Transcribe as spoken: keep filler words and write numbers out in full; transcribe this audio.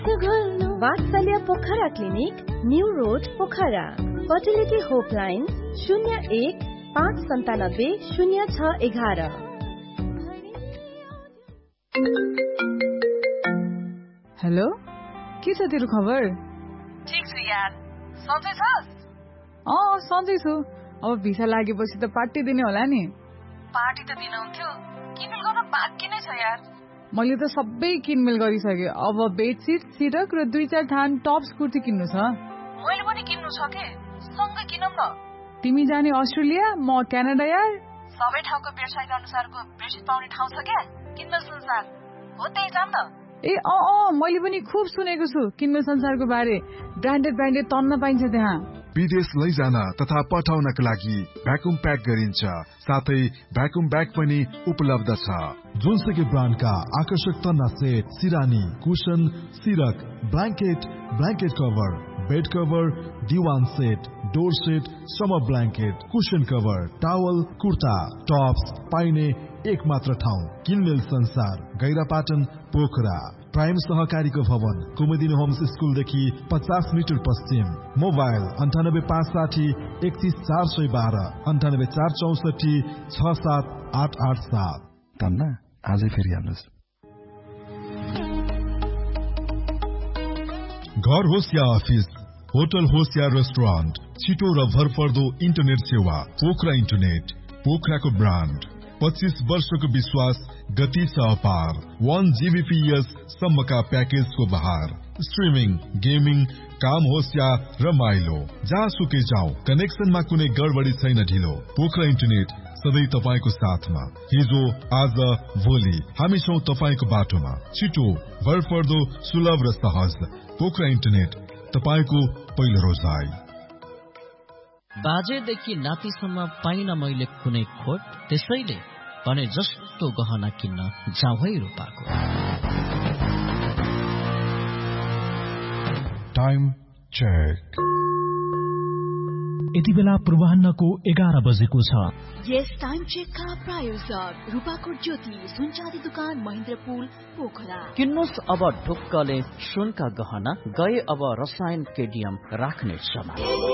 वात्सल्य Pokhara clinic, new road Pokhara. Fertility होपलाइन शून्य एक पाँच सन्तानब्बे शून्य छ एघार। हेलो, के छ तेरो खबर? ठीक छु यार, सन्चै छस्? अँ सन्चै छु। अब भिसा लागेपछि त पार्टी दिने होला नि। पार्टी त दिनुहुन्थ्यो, किनमेल गर्न बाँकी नै छ यार। मैले त सबै किनमेल गरिसकेँ। अब बेडसिट, सिरक र दुई चार थान टप्स कुर्ती किन्नु छ। मैले पनि किन्नु छ के, सँगै किनौँ न। तिमी जाने अस्ट्रेलिया, म क्यानाडा यार। सबै ठाउँको वेबसाइट अनुसारको बेडसिट पाउने ठाउँ छ क्या, किनमेल संसार हो, त्यही जाम न। ए अँ अँ मैले पनि खुब सुनेको छु किनमेल संसारको बारे। ब्रान्डेड ब्रान्डेड तन्न पाइन्छ त्यहाँ। विदेश लैजान तथा पठाउनका लागि भ्याकुम प्याक गरिन्छ, साथै भ्याकुम ब्याग पनि उपलब्ध छ। जुनसुकै ब्रान्डका आकर्षक तन्ना set, सिरानी, cushion, सिरक, blanket, blanket cover, bed cover, दिवान set, door set, summer blanket, cushion cover, towel, kurta, Tops पाइने एक मात्र ठाउँ किनमेल संसार, गैरापाटन, पोखरा। प्राइम सहकारीको भवन, कुमुदिनी होम्स स्कुलदेखि पचास मिटर पश्चिम। मोबाइल अन्ठानब्बे पाँच साठी एकतिस चार सय बाह्र, अन्ठानब्बे चार चौसठी छ सात आठ आठ सात। तन्ना आजै फेरि हाल्नुहोस्। घर होस् या अफिस, होटल होस् या रेस्टुरेन्ट, छिटो र भरपर्दो इन्टरनेट सेवा पोखरा इन्टरनेट। पोखराको ब्रान्ड, पच्चीस वर्षको विश्वास, गति छ अपार। वन जीबीपीएस सम्मका प्याकेजको बहार। स्ट्रिमिङ, गेमिङ, काम होस् या रमाइलो, जहाँसुकै जाऊ, कनेक्सनमा कुनै गडबडी छैन ढिलो। पोखरा इन्टरनेट सधैँ तपाईँको साथमा। हिजो, आज, भोलि हामी छौँ तपाईँको बाटोमा। छिटो, भरपर्दो, सुलभ र सहज। पोखरा इन्टरनेट, तपाईँको पहिलो रोजाइ। बाजेदेखि नातिसम्म पाइन मैले कुनै खोट, त्यसैले भने जस्तो गहना किन्न जाउँ है रूपाको। Time check. यति बेला पूर्वाह्नको एघार बजेको छ। यस टाइम चेकका प्रायोजक रूपाकोट ज्योति सुनचाँदी दुकान, महेन्द्र पुल, पोखरा। किन्नुहोस् अब ढुक्कले सुनका गहना, गए अब रसायन केडियम राख्ने समय।